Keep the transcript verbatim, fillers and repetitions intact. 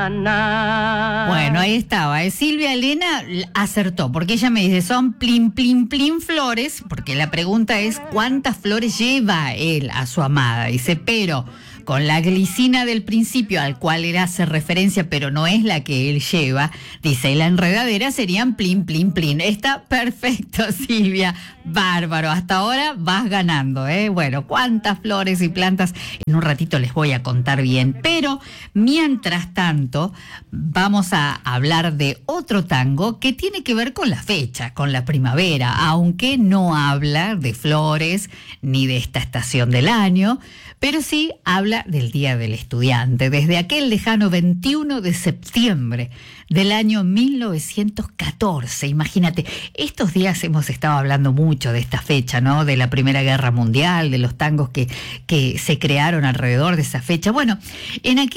mañana. Bueno, ahí estaba. ¿eh? Silvia Elena acertó, porque ella me dice, son plin, plin, plin flores, porque la pregunta es cuántas flores lleva él a su amada. Dice, pero con la glicina del principio, al cual él hace referencia, pero no es la que él lleva, dice, la enredadera serían plin, plin, plin. Está perfecto, Silvia. Bárbaro. Hasta ahora vas ganando, ¿eh? Bueno, cuántas flores y plantas, en un ratito les voy a contar bien. Pero, mientras tanto, vamos a hablar de otro tango que tiene que ver con la fecha, con la primavera, aunque no habla de flores ni de esta estación del año, pero sí habla del Día del Estudiante, desde aquel lejano veintiuno de septiembre del año mil novecientos catorce. Imagínate, estos días hemos estado hablando mucho de esta fecha, ¿no? De la Primera Guerra Mundial, de los tangos que, que se crearon alrededor de esa fecha. Bueno, en aquel